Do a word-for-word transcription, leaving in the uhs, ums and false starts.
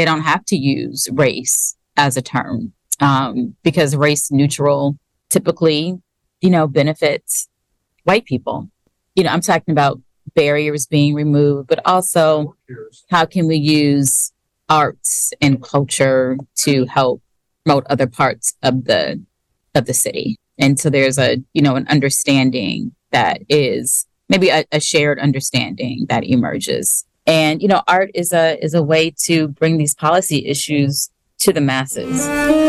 they don't have to use race as a term, um, because race neutral typically, you know, benefits white people. You know, I'm talking about barriers being removed, but also how can we use arts and culture to help promote other parts of the of the city. And so there's a, you know, an understanding that is maybe a, a shared understanding that emerges. And, you know, art is a is a way to bring these policy issues to the masses.